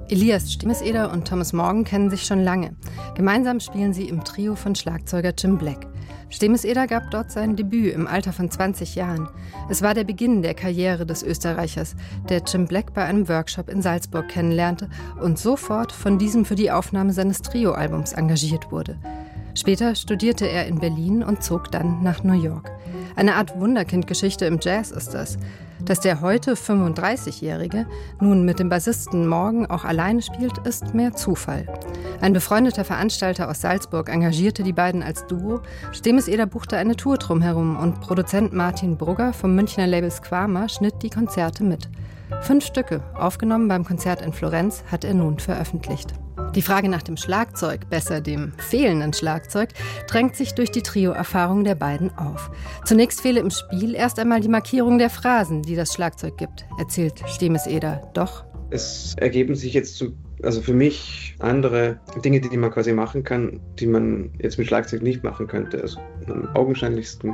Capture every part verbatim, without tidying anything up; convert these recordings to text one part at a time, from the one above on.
Elias Stemeseder und Thomas Morgan kennen sich schon lange. Gemeinsam spielen sie im Trio von Schlagzeuger Jim Black. Stemeseder gab dort sein Debüt im Alter von zwanzig Jahren. Es war der Beginn der Karriere des Österreichers, der Jim Black bei einem Workshop in Salzburg kennenlernte und sofort von diesem für die Aufnahme seines Trio-Albums engagiert wurde. Später studierte er in Berlin und zog dann nach New York. Eine Art Wunderkind-Geschichte im Jazz ist das. Dass der heute fünfunddreißigjährige nun mit dem Bassisten Morgan auch alleine spielt, ist mehr Zufall. Ein befreundeter Veranstalter aus Salzburg engagierte die beiden als Duo. Stemeseder buchte eine Tour drumherum und Produzent Martin Brugger vom Münchner Label Squama schnitt die Konzerte mit. Fünf Stücke, aufgenommen beim Konzert in Florenz, hat er nun veröffentlicht. Die Frage nach dem Schlagzeug, besser dem fehlenden Schlagzeug, drängt sich durch die Trio-Erfahrung der beiden auf. Zunächst fehle im Spiel erst einmal die Markierung der Phrasen, die das Schlagzeug gibt, erzählt Stemeseder. Doch es ergeben sich jetzt zum, also für mich andere Dinge, die man quasi machen kann, die man jetzt mit Schlagzeug nicht machen könnte. Also am augenscheinlichsten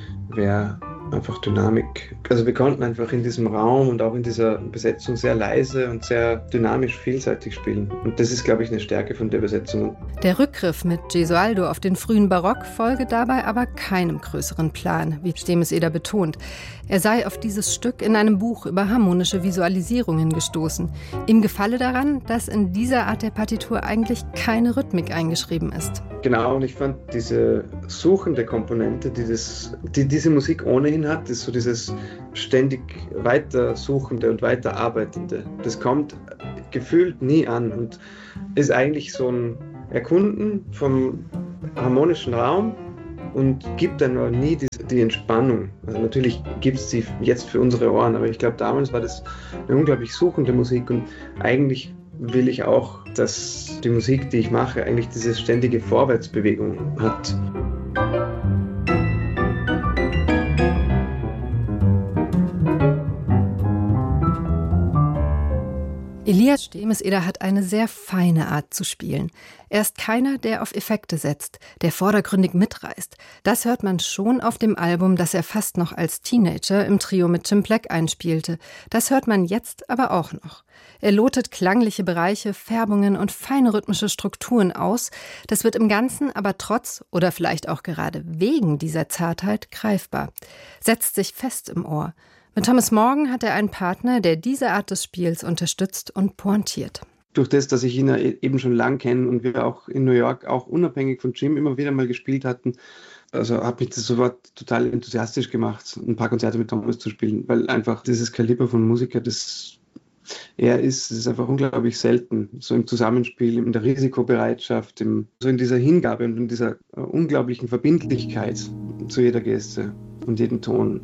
wäre einfach Dynamik. Also wir konnten einfach in diesem Raum und auch in dieser Besetzung sehr leise und sehr dynamisch vielseitig spielen. Und das ist, glaube ich, eine Stärke von der Besetzung. Der Rückgriff mit Gesualdo auf den frühen Barock folge dabei aber keinem größeren Plan, wie Stemeseder betont. Er sei auf dieses Stück in einem Buch über harmonische Visualisierungen gestoßen. Ihm gefalle daran, dass in dieser Art der Partitur eigentlich keine Rhythmik eingeschrieben ist. Genau, und ich fand diese suchende Komponente, die, das, die diese Musik ohnehin hat, ist so dieses ständig weitersuchende und weiterarbeitende. Das kommt gefühlt nie an und ist eigentlich so ein Erkunden vom harmonischen Raum und gibt dann aber nie die, die Entspannung. Also natürlich gibt es sie jetzt für unsere Ohren, aber ich glaube, damals war das eine unglaublich suchende Musik und eigentlich will ich auch, dass die Musik, die ich mache, eigentlich diese ständige Vorwärtsbewegung hat. Elias Stemeseder hat eine sehr feine Art zu spielen. Er ist keiner, der auf Effekte setzt, der vordergründig mitreißt. Das hört man schon auf dem Album, das er fast noch als Teenager im Trio mit Jim Black einspielte. Das hört man jetzt aber auch noch. Er lotet klangliche Bereiche, Färbungen und feine rhythmische Strukturen aus. Das wird im Ganzen aber trotz oder vielleicht auch gerade wegen dieser Zartheit greifbar. Setzt sich fest im Ohr. Mit Thomas Morgan hat er einen Partner, der diese Art des Spiels unterstützt und pointiert. Durch das, dass ich ihn ja eben schon lang kenne und wir auch in New York auch unabhängig von Jim immer wieder mal gespielt hatten, also hat mich das sofort total enthusiastisch gemacht, ein paar Konzerte mit Thomas zu spielen, weil einfach dieses Kaliber von Musiker, das er ist, das ist einfach unglaublich selten, so im Zusammenspiel, in der Risikobereitschaft, im, so in dieser Hingabe und in dieser uh, unglaublichen Verbindlichkeit zu jeder Geste und jedem Ton.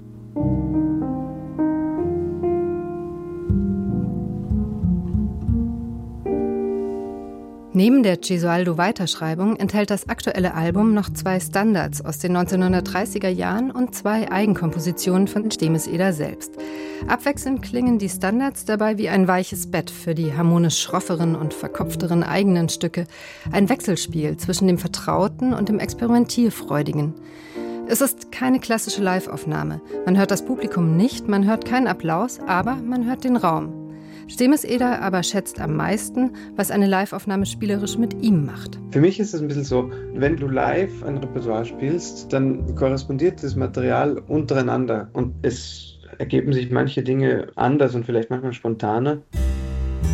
Neben der Gesualdo-Weiterschreibung enthält das aktuelle Album noch zwei Standards aus den neunzehnhundertdreißiger Jahren und zwei Eigenkompositionen von Stemeseder selbst. Abwechselnd klingen die Standards dabei wie ein weiches Bett für die harmonisch schrofferen und verkopfteren eigenen Stücke. Ein Wechselspiel zwischen dem Vertrauten und dem Experimentierfreudigen. Es ist keine klassische Live-Aufnahme. Man hört das Publikum nicht, man hört keinen Applaus, aber man hört den Raum. Stemeseder aber schätzt am meisten, was eine Live-Aufnahme spielerisch mit ihm macht. Für mich ist es ein bisschen so, wenn du live ein Repertoire spielst, dann korrespondiert das Material untereinander und es ergeben sich manche Dinge anders und vielleicht manchmal spontaner.